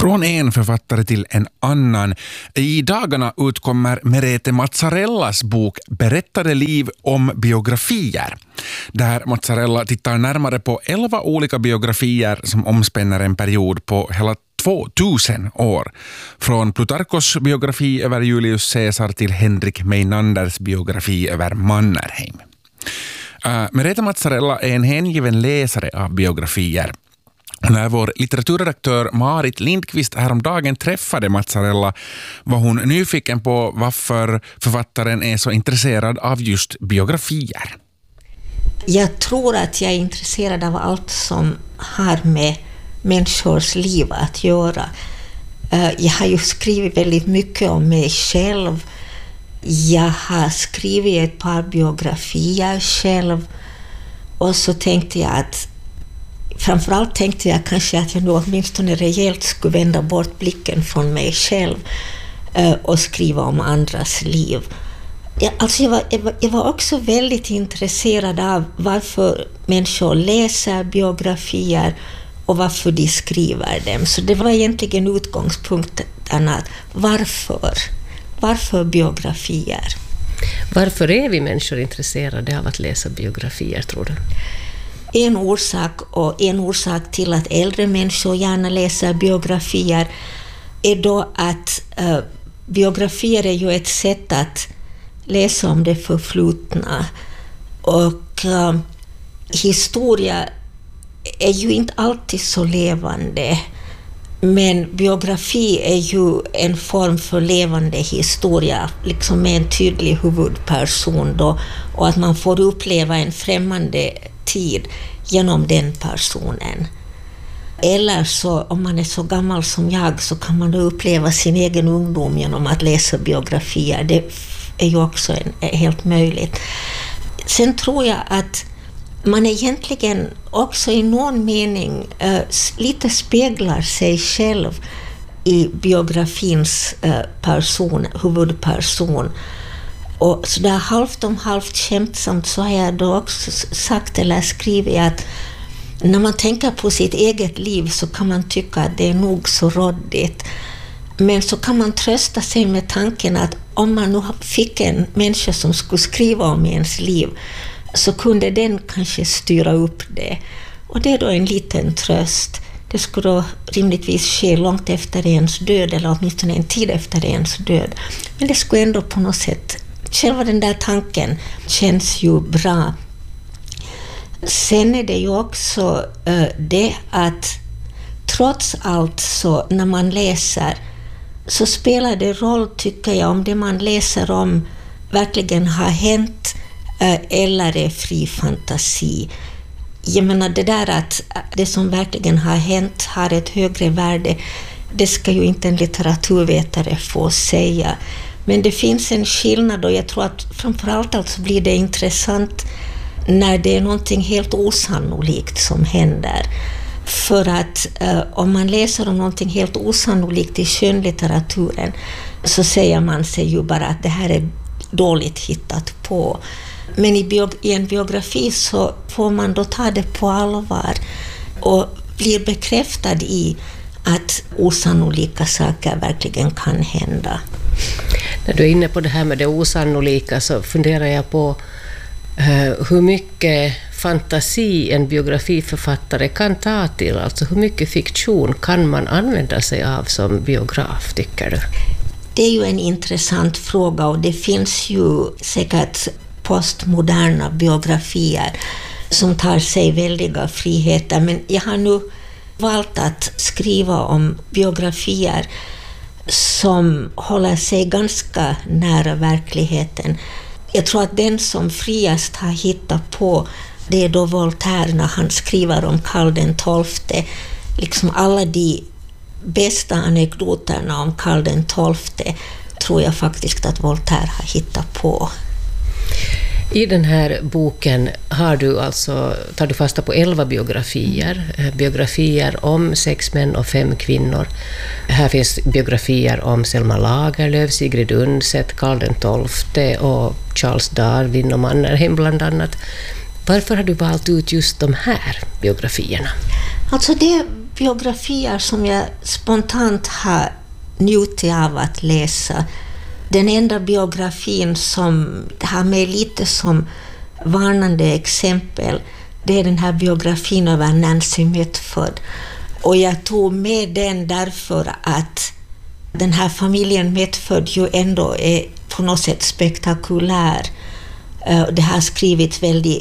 Från en författare till en annan. I dagarna utkommer Merete Mazzarellas bok Berättade liv om biografier. Där Mazzarella tittar närmare på 11 olika biografier som omspänner en period på hela 2000 år. Från Plutarkos biografi över Julius Caesar till Henrik Meinanders biografi över Mannerheim. Merete Mazzarella är en hängiven läsare av biografier. När vår litteraturredaktör Marit Lindqvist häromdagen träffade Mazzarella var hon nyfiken på varför författaren är så intresserad av just biografier. Jag tror att jag är intresserad av allt som har med människors liv att göra. Jag har ju skrivit väldigt mycket om mig själv. Jag har skrivit ett par biografier själv. Och så tänkte jag att framförallt tänkte jag kanske att jag nu åtminstone rejält skulle vända bort blicken från mig själv och skriva om andras liv. Jag var också väldigt intresserad av varför människor läser biografier och varför de skriver dem. Så det var egentligen utgångspunkten att varför biografier? Varför är vi människor intresserade av att läsa biografier, tror du? En orsak till att äldre människor gärna läser biografier är då att biografier är ju ett sätt att läsa om det förflutna. Och historia är ju inte alltid så levande. Men biografi är ju en form för levande historia, liksom med en tydlig huvudperson då, och att man får uppleva en främmande tid genom den personen. Eller så, om man är så gammal som jag, så kan man då uppleva sin egen ungdom genom att läsa biografier. Det är ju också helt möjligt. Sen tror jag att man egentligen också i någon mening lite speglar sig själv i biografins huvudperson. Och så där halvt om halvt skämtsamt så har jag då också sagt eller skrivit att när man tänker på sitt eget liv så kan man tycka att det är nog så råddigt. Men så kan man trösta sig med tanken att om man nu fick en människa som skulle skriva om ens liv, så kunde den kanske styra upp det. Och det är då en liten tröst. Det skulle då rimligtvis ske långt efter ens död, eller åtminstone en tid efter ens död. Men det skulle ändå på något sätt, själva den där tanken känns ju bra. Sen är det ju också det att trots allt så när man läser så spelar det roll, tycker jag, om det man läser om verkligen har hänt eller är fri fantasi. Jag menar, det där att det som verkligen har hänt har ett högre värde, det ska ju inte en litteraturvetare få säga. Men det finns en skillnad, och jag tror att framförallt alltså blir det intressant när det är någonting helt osannolikt som händer. För att om man läser om någonting helt osannolikt i skönlitteraturen så säger man sig ju bara att det här är dåligt hittat på. Men i en biografi så får man då ta det på allvar och blir bekräftad i att osannolika saker verkligen kan hända. När du är inne på det här med det osannolika så funderar jag på hur mycket fantasi en biografiförfattare kan ta till. Alltså hur mycket fiktion kan man använda sig av som biograf, tycker du? Det är ju en intressant fråga, och det finns ju säkert postmoderna biografier som tar sig väldiga friheter. Men jag har nu valt att skriva om biografier som håller sig ganska nära verkligheten. Jag tror att den som friast har hittat på, det är då Voltaire när han skriver om Karl XII. Liksom alla de bästa anekdoterna om Karl XII tror jag faktiskt att Voltaire har hittat på. I den här boken tar du fasta på 11 biografier om 6 män och 5 kvinnor. Här finns biografier om Selma Lagerlöf, Sigrid Undset, Karl XII och Charles Darwin och Mannerheim bland annat. Varför har du valt ut just de här biografierna? Alltså det biografier som jag spontant har njutit av att läsa. Den enda biografin som har mig lite som varnande exempel, det är den här biografin över Nancy Mitford. Och jag tog med den därför att den här familjen Mitford ju ändå är på något sätt spektakulär. Det har skrivits väldigt